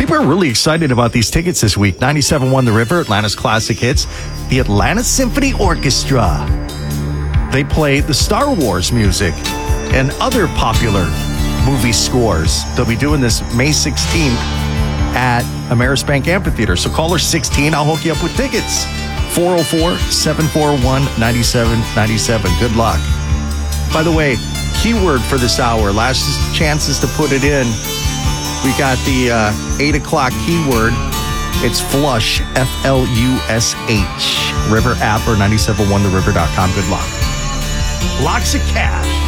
People are really excited about these tickets this week. 97.1 The River, Atlanta's classic hits. The Atlanta Symphony Orchestra. They play the Star Wars music and other popular movie scores. They'll be doing this May 16th at Ameris Bank Amphitheater. So caller 16, I'll hook you up with tickets. 404-741-9797. Good luck. By the way, keyword for this hour, last chances to put it in. We got the 8 o'clock keyword. It's flush, F-L-U-S-H. River app or 971theriver.com. Good luck. Lots of cash.